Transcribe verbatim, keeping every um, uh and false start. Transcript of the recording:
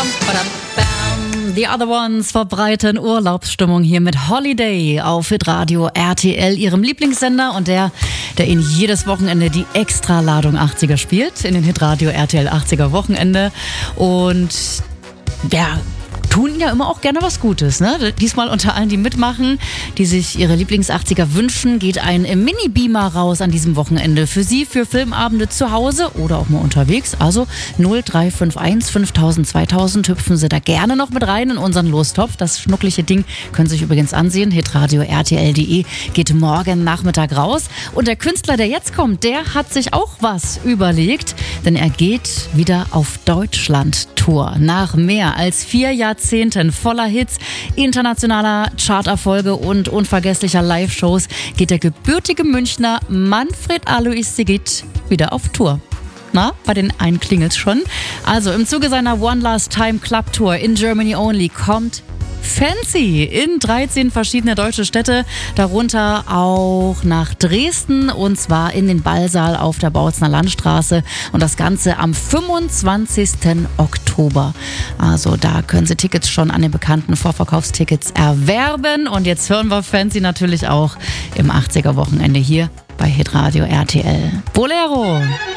The Other Ones verbreiten Urlaubsstimmung hier mit Holiday auf Hitradio R T L, ihrem Lieblingssender und der, der Ihnen jedes Wochenende die Extraladung achtziger spielt, in den Hitradio R T L achtziger Wochenende. Und ja, tun ja immer auch gerne was Gutes, ne? Diesmal unter allen, die mitmachen, die sich ihre Lieblings-achtziger wünschen, geht ein Mini-Beamer raus an diesem Wochenende. Für Sie, für Filmabende zu Hause oder auch mal unterwegs. Also null drei fünf eins fünftausend zweitausend hüpfen Sie da gerne noch mit rein in unseren Lostopf. Das schnuckliche Ding können Sie sich übrigens ansehen. hitradio R T L punkt de geht morgen Nachmittag raus. Und der Künstler, der jetzt kommt, der hat sich auch was überlegt, denn er geht wieder auf Deutschland-Tour. Nach mehr als vier Jahrzehnten voller Hits, internationaler Charterfolge und unvergesslicher Live-Shows geht der gebürtige Münchner Manfred Alois Sigit wieder auf Tour. Na, bei den einen klingelt's schon. Also im Zuge seiner One Last Time Club Tour in Germany Only kommt Fancy in dreizehn verschiedene deutsche Städte, darunter auch nach Dresden, und zwar in den Ballsaal auf der Bautzner Landstraße, und das Ganze am fünfundzwanzigsten Oktober. Also da können Sie Tickets schon an den bekannten Vorverkaufstickets erwerben, und jetzt hören wir Fancy natürlich auch im achtziger Wochenende hier bei Hitradio R T L. Bolero!